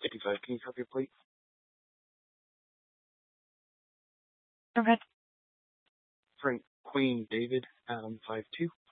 55. Can you copy your plate? Okay. Frank Queen David, Adam 52.